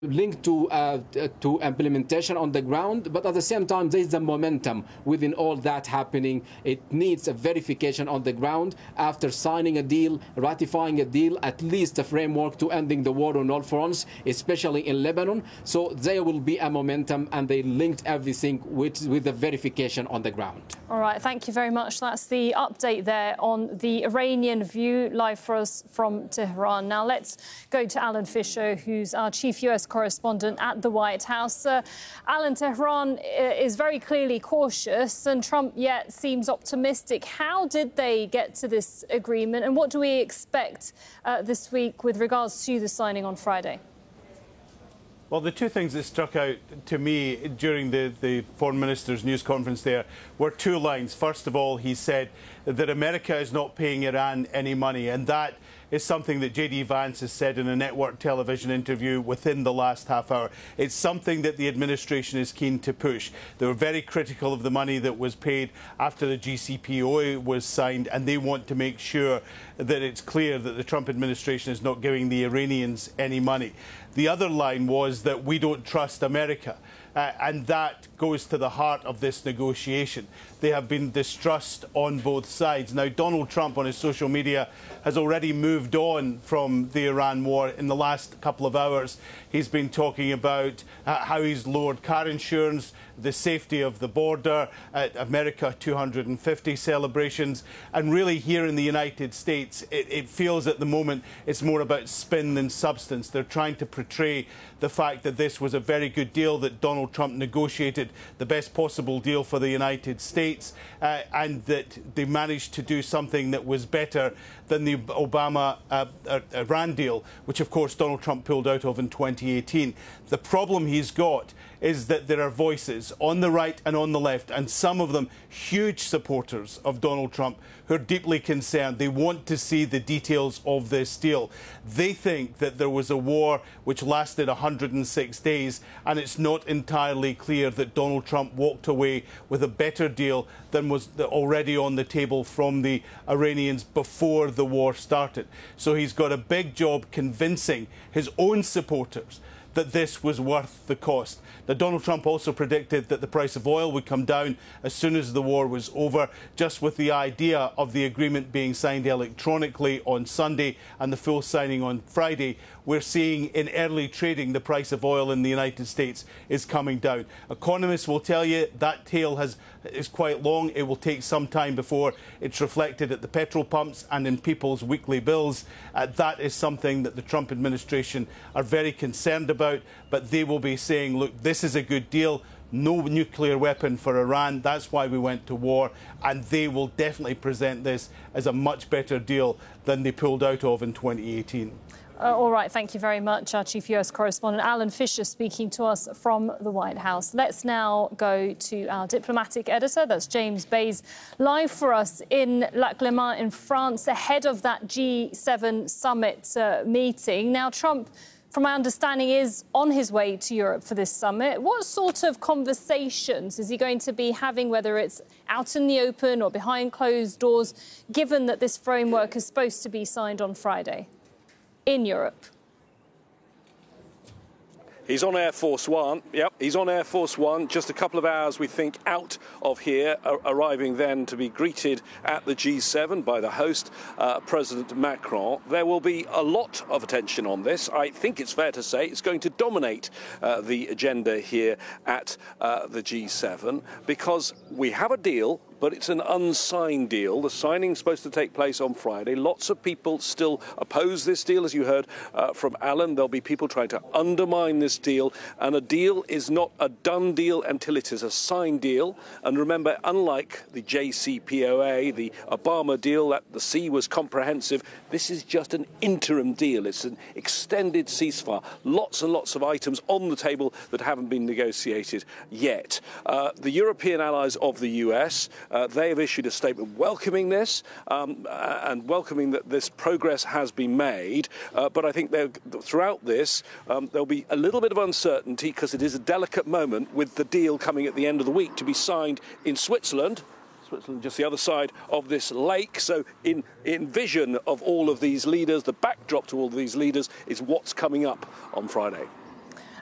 linked to implementation on the ground, but at the same time there is a momentum within all that happening. It needs a verification on the ground after signing a deal, ratifying a deal, at least a framework to ending the war on all fronts, especially in Lebanon. So there will be a momentum, and they linked everything with the verification on the ground. All right, thank you very much. That's the update there on the Iranian view, live for us from Tehran. Now let's go to Alan Fisher, who's our chief US correspondent at the White House. Alan, Tehran is very clearly cautious, and Trump yet seems optimistic. How did they get to this agreement, and what do we expect this week with regards to the signing on Friday? Well, the two things that struck out to me during the Foreign Minister's news conference there were two lines. First of all, he said that America is not paying Iran any money, and that is something that J.D. Vance has said in a network television interview within the last half hour. It's something that the administration is keen to push. They were very critical of the money that was paid after the JCPOA was signed, and they want to make sure that it's clear that the Trump administration is not giving the Iranians any money. The other line was that we don't trust America. And that goes to the heart of this negotiation. They have been distrust on both sides. Now, Donald Trump on his social media has already moved on from the Iran war. In the last couple of hours, he's been talking about how he's lowered car insurance, the safety of the border, America 250 celebrations. And really here in the United States, it feels at the moment it's more about spin than substance. They're trying to portray the fact that this was a very good deal, that Donald Trump negotiated the best possible deal for the United States, and that they managed to do something that was better than the Obama-Iran deal, which, of course, Donald Trump pulled out of in 2018. The problem he's got is that there are voices on the right and on the left, and some of them huge supporters of Donald Trump, who are deeply concerned. They want to see the details of this deal. They think that there was a war which lasted 106 days, and it's not entirely clear that Donald Trump walked away with a better deal than was already on the table from the Iranians before the war started. So he's got a big job convincing his own supporters that this was worth the cost. Now, Donald Trump also predicted that the price of oil would come down as soon as the war was over, just with the idea of the agreement being signed electronically on Sunday and the full signing on Friday. We're seeing in early trading the price of oil in the United States is coming down. Economists will tell you that tail is quite long. It will take some time before it's reflected at the petrol pumps and in people's weekly bills. That is something that the Trump administration are very concerned about, but they will be saying, look, this is a good deal. No nuclear weapon for Iran. That's why we went to war. And they will definitely present this as a much better deal than they pulled out of in 2018. All right, thank you very much. Our chief US correspondent, Alan Fisher, speaking to us from the White House. Let's now go to our diplomatic editor, that's James Bays, live for us in La Clément in France, ahead of that G7 summit meeting. Now, Trump, from my understanding, is on his way to Europe for this summit. What sort of conversations is he going to be having, whether it's out in the open or behind closed doors, given that this framework is supposed to be signed on Friday in Europe? He's on Air Force One. Yep, he's on Air Force One. Just a couple of hours, we think, out of here, arriving then to be greeted at the G7 by the host, President Macron. There will be a lot of attention on this. I think it's fair to say it's going to dominate the agenda here at the G7, because we have a deal, but it's an unsigned deal. The signing's supposed to take place on Friday. Lots of people still oppose this deal, as you heard from Alan. There'll be people trying to undermine this deal, and a deal is not a done deal until it is a signed deal. And remember, unlike the JCPOA, the Obama deal, that the C was comprehensive, this is just an interim deal. It's an extended ceasefire. Lots and lots of items on the table that haven't been negotiated yet. The European allies of the US, they have issued a statement welcoming this and welcoming that this progress has been made. But I think throughout this, there'll be a little bit of uncertainty, because it is a delicate moment with the deal coming at the end of the week to be signed in Switzerland. Switzerland just the other side of this lake. So in vision of all of these leaders, the backdrop to all of these leaders is what's coming up on Friday.